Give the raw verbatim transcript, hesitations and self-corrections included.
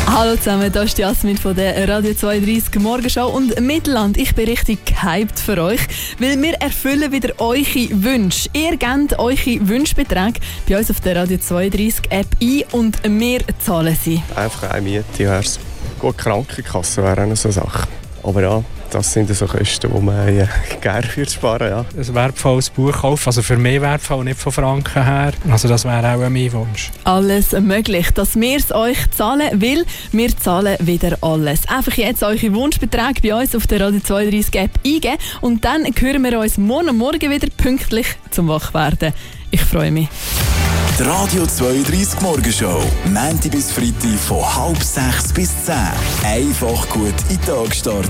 Hallo zusammen, das ist Jasmin von der Radio zweiunddreißig Morgenshow und Mittelland. Ich bin richtig gehypt für euch, weil wir erfüllen wieder eure Wünsche. Ihr gebt eure Wunschbeträge bei uns auf der Radio zweiunddreißig App ein und wir zahlen sie. Einfach eine Miete wär's. Gut, Krankenkasse wäre auch so eine Sache. Aber ja, das sind so Kosten, die man äh, gerne würde sparen. Ja. Ein wertvolles Buch kaufen, also für mich wertvoll, nicht von Franken her. Also das wäre auch mein Wunsch. Alles möglich, dass wir es euch zahlen, weil wir zahlen wieder alles. Einfach jetzt eure Wunschbeträge bei uns auf der Radio zweiunddreißig App eingeben und dann hören wir uns morgen Morgen wieder pünktlich zum Wachwerden. Ich freue mich. Die Radio zweiunddreißig Morgenshow, Montag bis Freitag von halb sechs bis zehn. Einfach gut in den Tag starten.